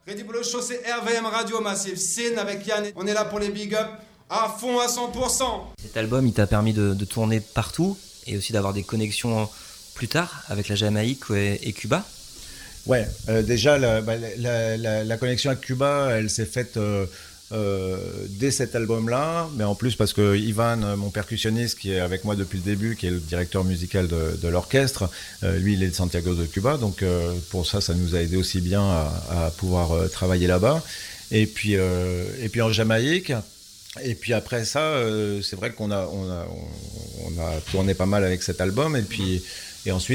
Ready pour le show, c'est RVM Radio Massive Scene avec Yann. On est là pour les big up à fond à 100%. Cet album, il t'a permis de tourner partout et aussi d'avoir des connexions plus tard avec la Jamaïque et Cuba. Ouais, déjà la connexion avec Cuba, elle s'est faite dès cet album-là, mais en plus parce que Ivan, mon percussionniste qui est avec moi depuis le début, qui est le directeur musical de l'orchestre, lui il est de Santiago de Cuba, donc pour ça nous a aidé aussi bien à pouvoir travailler là-bas. Et puis en Jamaïque. Et puis après ça, c'est vrai qu'on a tourné pas mal avec cet album, et ensuite